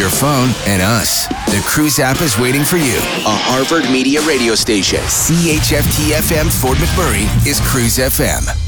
your phone, and us. The Cruise app is waiting for you. A Harvard Media radio station. CHFT-FM Fort McMurray is Cruise FM.